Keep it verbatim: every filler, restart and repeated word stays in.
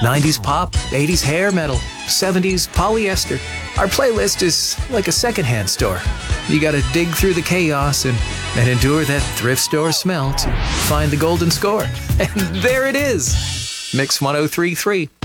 nineties pop, eighties hair metal, seventies polyester. Our playlist is like a secondhand store. You gotta dig through the chaos and, and endure that thrift store smell to find the golden score. And there it is. Mix one oh three point three.